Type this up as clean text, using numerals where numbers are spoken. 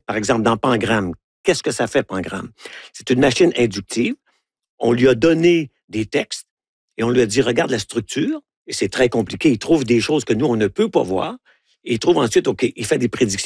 Par exemple, dans Pangramme, qu'est-ce que ça fait, Pangramme? C'est une machine inductive. On lui a donné des textes et on lui a dit, regarde la structure. Et c'est très compliqué. Il trouve des choses que nous, on ne peut pas voir. Et il trouve ensuite, OK, il fait des prédictions.